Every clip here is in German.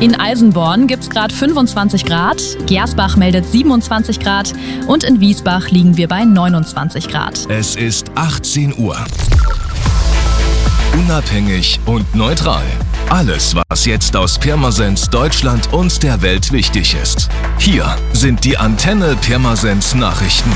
In Eisenborn gibt es gerade 25 Grad, Gersbach meldet 27 Grad und in Wiesbach liegen wir bei 29 Grad. Es ist 18 Uhr. Unabhängig und neutral. Alles, was jetzt aus Pirmasens, Deutschland und der Welt wichtig ist. Hier sind die Antenne Pirmasens Nachrichten.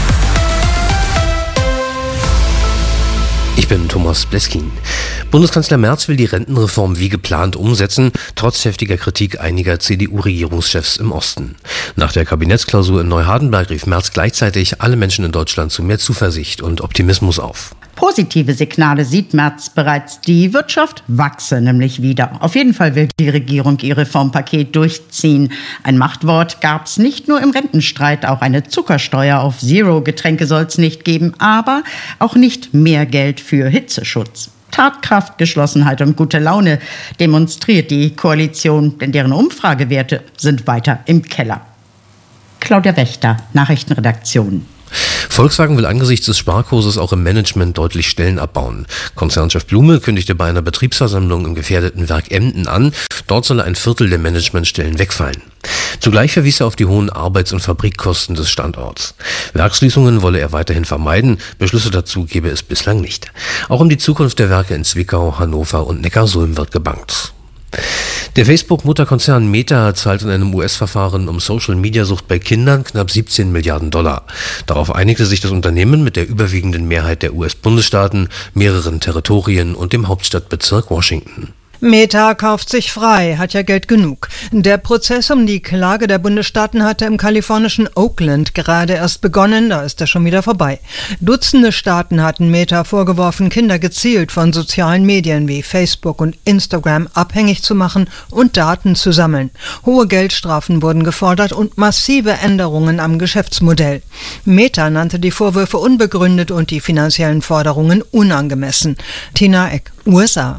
Ich bin Thomas Bleskin. Bundeskanzler Merz will die Rentenreform wie geplant umsetzen, trotz heftiger Kritik einiger CDU-Regierungschefs im Osten. Nach der Kabinettsklausur in Neuhardenberg rief Merz gleichzeitig alle Menschen in Deutschland zu mehr Zuversicht und Optimismus auf. Positive Signale sieht Merz bereits. Die Wirtschaft wachse nämlich wieder. Auf jeden Fall will die Regierung ihr Reformpaket durchziehen. Ein Machtwort gab es nicht nur im Rentenstreit. Auch eine Zuckersteuer auf Zero-Getränke soll es nicht geben. Aber auch nicht mehr Geld für Hitzeschutz. Tatkraft, Geschlossenheit und gute Laune demonstriert die Koalition, denn deren Umfragewerte sind weiter im Keller. Claudia Wächter, Nachrichtenredaktion. Volkswagen will angesichts des Sparkurses auch im Management deutlich Stellen abbauen. Konzernchef Blume kündigte bei einer Betriebsversammlung im gefährdeten Werk Emden an, dort solle ein Viertel der Managementstellen wegfallen. Zugleich verwies er auf die hohen Arbeits- und Fabrikkosten des Standorts. Werksschließungen wolle er weiterhin vermeiden, Beschlüsse dazu gebe es bislang nicht. Auch um die Zukunft der Werke in Zwickau, Hannover und Neckarsulm wird gebangt. Der Facebook-Mutterkonzern Meta zahlt in einem US-Verfahren um Social-Media-Sucht bei Kindern knapp 17 Milliarden $. Darauf einigte sich das Unternehmen mit der überwiegenden Mehrheit der US-Bundesstaaten, mehreren Territorien und dem Hauptstadtbezirk Washington. Meta kauft sich frei, hat ja Geld genug. Der Prozess um die Klage der Bundesstaaten hatte im kalifornischen Oakland gerade erst begonnen, da ist er schon wieder vorbei. Dutzende Staaten hatten Meta vorgeworfen, Kinder gezielt von sozialen Medien wie Facebook und Instagram abhängig zu machen und Daten zu sammeln. Hohe Geldstrafen wurden gefordert und massive Änderungen am Geschäftsmodell. Meta nannte die Vorwürfe unbegründet und die finanziellen Forderungen unangemessen. Tina Eck, USA.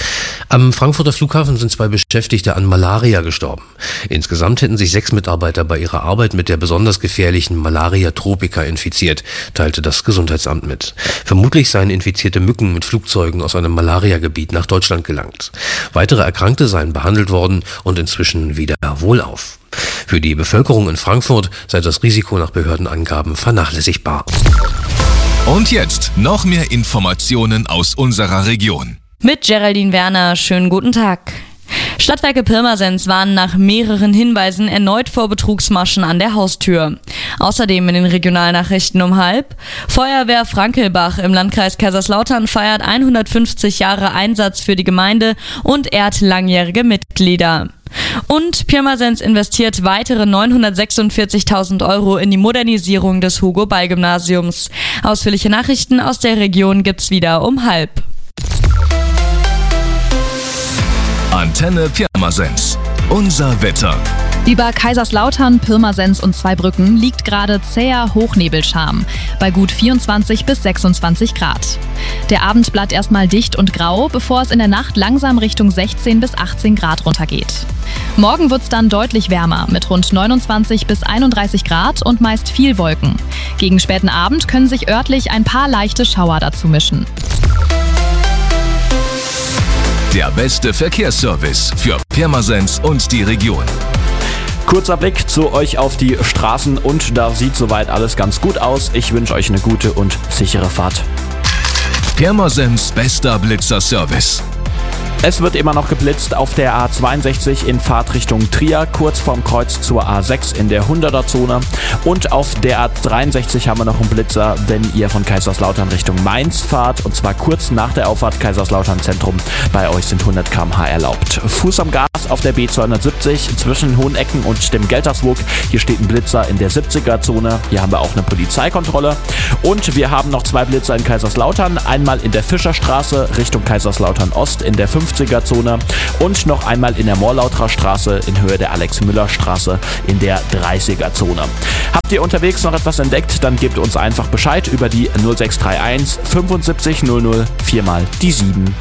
Am Frankfurter Flughafen sind 2 Beschäftigte an Malaria gestorben. Insgesamt hätten sich 6 Mitarbeiter bei ihrer Arbeit mit der besonders gefährlichen Malaria tropica infiziert, teilte das Gesundheitsamt mit. Vermutlich seien infizierte Mücken mit Flugzeugen aus einem Malariagebiet nach Deutschland gelangt. Weitere Erkrankte seien behandelt worden und inzwischen wieder wohlauf. Für die Bevölkerung in Frankfurt sei das Risiko nach Behördenangaben vernachlässigbar. Und jetzt noch mehr Informationen aus unserer Region. Mit Geraldine Werner, schönen guten Tag. Stadtwerke Pirmasens warnen nach mehreren Hinweisen erneut vor Betrugsmaschen an der Haustür. Außerdem in den Regionalnachrichten um 12:30. Feuerwehr Frankelbach im Landkreis Kaiserslautern feiert 150 Jahre Einsatz für die Gemeinde und ehrt langjährige Mitglieder. Und Pirmasens investiert weitere 946.000 € in die Modernisierung des Hugo-Ball-Gymnasiums. Ausführliche Nachrichten aus der Region gibt's wieder um 12:30. Antenne Pirmasens. Unser Wetter. Über Kaiserslautern, Pirmasens und Zweibrücken liegt gerade zäher Hochnebelscham bei gut 24 bis 26 Grad. Der Abend bleibt erstmal dicht und grau, bevor es in der Nacht langsam Richtung 16 bis 18 Grad runtergeht. Morgen wird's dann deutlich wärmer mit rund 29 bis 31 Grad und meist viel Wolken. Gegen späten Abend können sich örtlich ein paar leichte Schauer dazu mischen. Der beste Verkehrsservice für Pirmasens und die Region. Kurzer Blick zu euch auf die Straßen und da sieht soweit alles ganz gut aus. Ich wünsche euch eine gute und sichere Fahrt. Pirmasens bester Blitzerservice. Es wird immer noch geblitzt auf der A62 in Fahrtrichtung Trier, kurz vorm Kreuz zur A6 in der 100er-Zone. Und auf der A63 haben wir noch einen Blitzer, wenn ihr von Kaiserslautern Richtung Mainz fahrt. Und zwar kurz nach der Auffahrt Kaiserslautern Zentrum. Bei euch sind 100 km/h erlaubt. Fuß am Gas auf der B270 zwischen Hohenecken und dem Gelterswog. Hier steht ein Blitzer in der 70er-Zone. Hier haben wir auch eine Polizeikontrolle. Und wir haben noch 2 Blitzer in Kaiserslautern. Einmal in der Fischerstraße Richtung Kaiserslautern Ost in der 50er-Zone und noch einmal in der Morlauterer Straße in Höhe der Alex-Müller-Straße in der 30er-Zone. Habt ihr unterwegs noch etwas entdeckt, dann gebt uns einfach Bescheid über die 0631 75 00 4 mal die 7.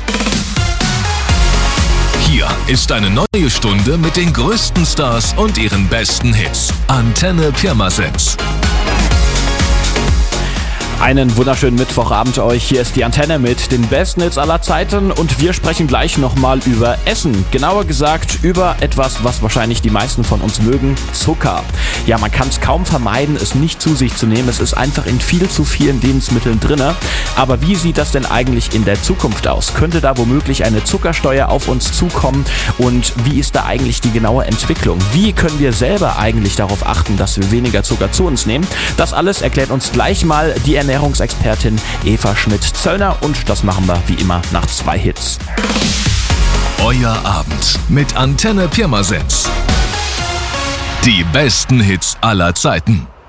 Hier ist eine neue Stunde mit den größten Stars und ihren besten Hits. Antenne Pirmasens. Einen wunderschönen Mittwochabend euch. Hier ist die Antenne mit den besten Hits aller Zeiten und wir sprechen gleich nochmal über Essen. Genauer gesagt über etwas, was wahrscheinlich die meisten von uns mögen, Zucker. Ja, man kann es kaum vermeiden, es nicht zu sich zu nehmen. Es ist einfach in viel zu vielen Lebensmitteln drinne. Aber wie sieht das denn eigentlich in der Zukunft aus? Könnte da womöglich eine Zuckersteuer auf uns zukommen? Und wie ist da eigentlich die genaue Entwicklung? Wie können wir selber eigentlich darauf achten, dass wir weniger Zucker zu uns nehmen? Das alles erklärt uns gleich mal die Ernährungsexpertin Eva Schmidt-Zöllner und das machen wir wie immer nach 2 Hits. Euer Abend mit Antenne Pirmasens. Die besten Hits aller Zeiten.